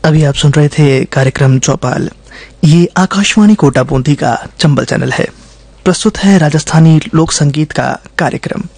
अभी आप सुन रहे थे कार्यक्रम चौपाल। ये आकाशवाणी कोटा बूंदी का चंबल चैनल है। प्रस्तुत है राजस्थानी लोक संगीत का कार्यक्रम।